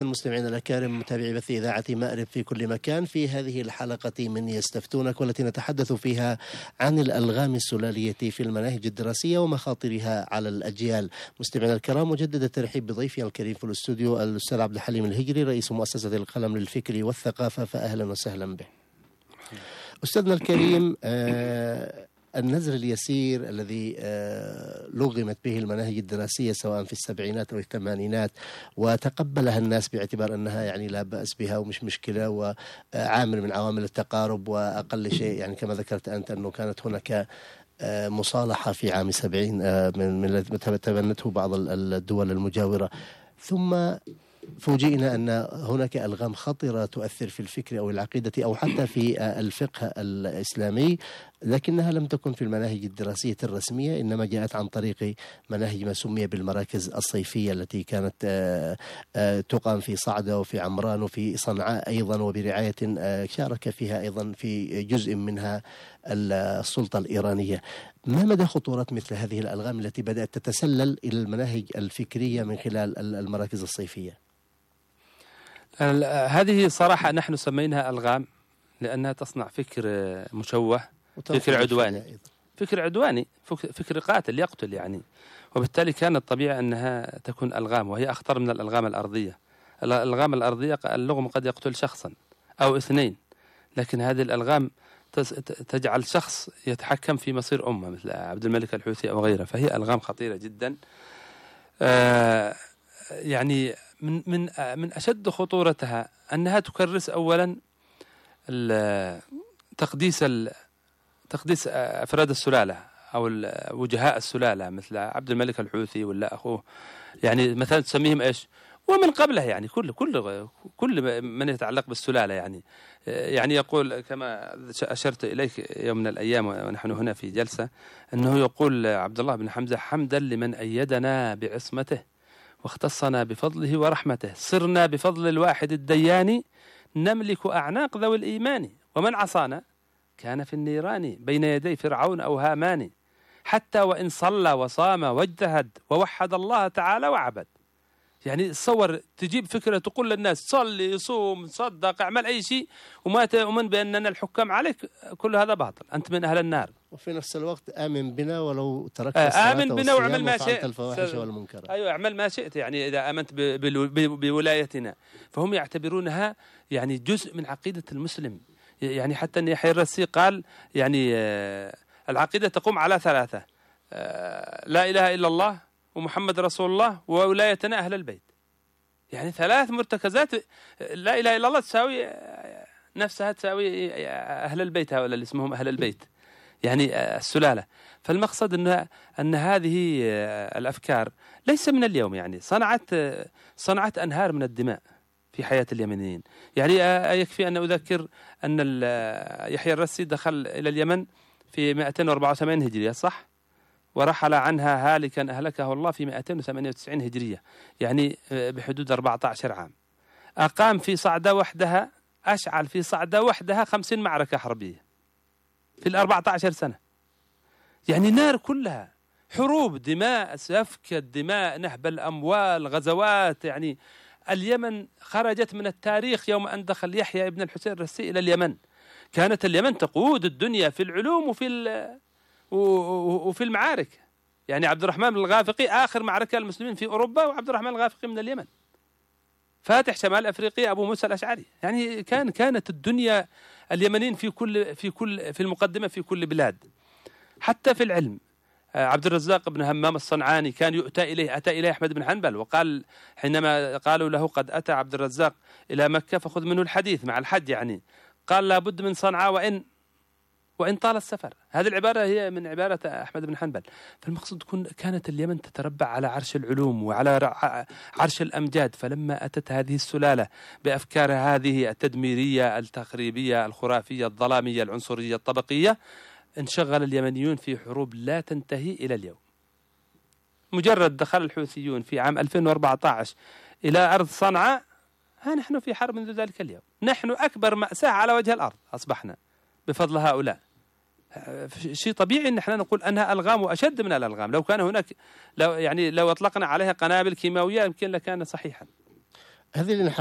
المستمعين الأكارم متابعي بث إذاعة مأرب في كل مكان، في هذه الحلقة من يستفتونك والتي نتحدث فيها عن الألغام السلالية في المناهج الدراسية ومخاطرها على الأجيال. مستمعينا الكرام، مجدد الترحيب بضيفي الكريم في الاستوديو الأستاذ عبد الحليم الهجري، رئيس مؤسسة القلم للفكر والثقافة، فأهلا وسهلا به. أستاذنا الكريم، النزر اليسير الذي لغمت به المناهج الدراسية سواء في السبعينات أو الثمانينات وتقبلها الناس باعتبار أنها يعني لا بأس بها ومش مشكلة وعامل من عوامل التقارب، وأقل شيء يعني كما ذكرت أنت أنه كانت هناك مصالحة في عام 70 من تبنته بعض الدول المجاورة، ثم فوجئنا أن هناك ألغام خطرة تؤثر في الفكر أو العقيدة أو حتى في الفقه الإسلامي، لكنها لم تكن في المناهج الدراسية الرسمية، إنما جاءت عن طريق مناهج ما سمي بالمراكز الصيفية التي كانت تقام في صعدة وفي عمران وفي صنعاء أيضا، وبرعاية شارك فيها أيضا في جزء منها السلطة الإيرانية. ما مدى خطورة مثل هذه الألغام التي بدأت تتسلل إلى المناهج الفكرية من خلال المراكز الصيفية؟ هذه صراحة نحن سميناها ألغام لأنها تصنع فكر مشوه، فكر عدواني، فكر عدواني، فكر قاتل يقتل يعني، وبالتالي كانت طبيعة أنها تكون ألغام، وهي أخطر من الألغام الأرضية. الألغام الأرضية اللغم قد يقتل شخصا أو اثنين، لكن هذه الألغام تجعل شخص يتحكم في مصير أمة مثل عبد الملك الحوثي أو غيره، فهي ألغام خطيرة جدا. يعني من أشد خطورتها أنها تكرس أولا تقديس أفراد السلالة أو وجهاء السلالة مثل عبد الملك الحوثي ولا أخوه، يعني مثلا تسميهم إيش، ومن قبله يعني كل من يتعلق بالسلالة يعني يقول كما أشرت إليك يوم من الأيام ونحن هنا في جلسة، أنه يقول عبد الله بن حمزة: حمدا لمن أيدنا بعصمته واختصنا بفضله ورحمته، صرنا بفضل الواحد الديان نملك أعناق ذوي الإيمان، ومن عصانا كان في النيران بين يدي فرعون أو هامان، حتى وإن صلى وصام واجتهد ووحد الله تعالى وعبد. يعني تصور تجيب فكرة تقول للناس صلي صوم صدق اعمل أي شيء وما تؤمن بأننا الحكام عليك، كل هذا باطل، أنت من أهل النار. وفي نفس الوقت آمن بنا ولو تركت الصلاة آمن بنا واعمل ما شئت، الفواحش والمنكرات. أيوة اعمل ما شئت، يعني إذا آمنت بولايتنا. فهم يعتبرونها يعني جزء من عقيدة المسلم. يعني حتى أن يحيى الرسي قال يعني العقيدة تقوم على ثلاثة: لا إله إلا الله ومحمد رسول الله وولايتنا أهل البيت. يعني ثلاث مرتكزات، لا إله إلا الله تساوي نفسها تساوي أهل البيت، هؤلاء اللي اسمهم أهل البيت يعني السلالة. فالمقصد أن هذه الأفكار ليس من اليوم، يعني صنعت أنهار من الدماء في حياة اليمنيين. يعني يكفي أن أذكر أن يحيى الرسي دخل إلى اليمن في 284 هجرية، صح؟ ورحل عنها هالكا أهلكه الله في 298 هجرية، يعني بحدود 14 عام. أقام في صعدة وحدها، أشعل في صعدة وحدها 50 معركة حربية في 14 سنة. يعني نار كلها حروب، دماء، سفك الدماء، نهب الأموال، غزوات. يعني اليمن خرجت من التاريخ يوم أن دخل يحيى ابن الحسين الرسي إلى اليمن. كانت اليمن تقود الدنيا في العلوم وفي المعارك. يعني عبد الرحمن بن الغافقي آخر معركة المسلمين في أوروبا، وعبد الرحمن الغافقي من اليمن، فاتح شمال أفريقيا أبو موسى الأشعري. يعني كانت الدنيا اليمنيين في المقدمة في كل بلاد. حتى في العلم عبد الرزاق بن همام الصنعاني كان أتى إليه أحمد بن حنبل، وقال حينما قالوا له قد أتى عبد الرزاق إلى مكة فخذ منه الحديث مع الحج، يعني قال لابد من صنعاء وإن طال السفر. هذه العبارة هي من عبارة أحمد بن حنبل. فالمقصود كانت اليمن تتربع على عرش العلوم وعلى عرش الأمجاد، فلما أتت هذه السلالة بأفكارها هذه التدميرية التخريبية الخرافية الظلامية العنصرية الطبقية، انشغل اليمنيون في حروب لا تنتهي إلى اليوم. مجرد دخل الحوثيون في عام 2014 إلى أرض صنعاء، ها نحن في حرب منذ ذلك اليوم. نحن أكبر مأساة على وجه الأرض أصبحنا بفضل هؤلاء. شيء طبيعي ان احنا نقول انها الغام واشد من الالغام. لو كان هناك لو اطلقنا عليها قنابل كيماويه يمكن لكان صحيحا. هذه